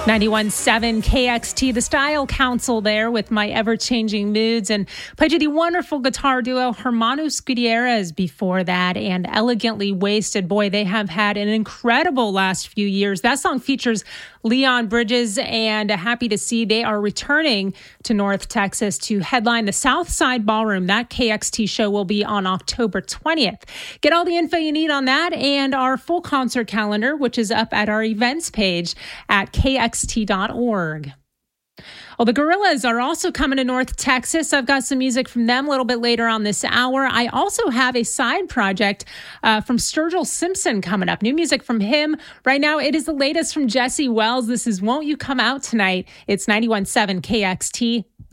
91.7 KXT, the Style Council there with my ever-changing moods, and played you the wonderful guitar duo Hermanos Gutierrez before that, and Elegantly Wasted. Boy, they have had an incredible last few years. That song features Leon Bridges, and happy to see they are returning to North Texas to headline the Southside Ballroom. That KXT show will be on October 20th. Get all the info you need on that and our full concert calendar, which is up at our events page at kxt.org. Well, the Gorillaz are also coming to North Texas. I've got some music from them a little bit later on this hour. I also have a side project from Sturgill Simpson coming up. New music from him. Right now, it is the latest from Jesse Wells. This is Won't You Come Out Tonight. It's 91.7 KXT.